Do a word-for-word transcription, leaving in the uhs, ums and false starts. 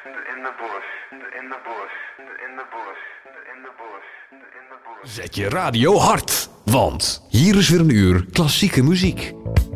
in de bos, in de bos, in de bos, in de bos, in de bos. Zet je radio hard, want hier is weer een uur klassieke muziek.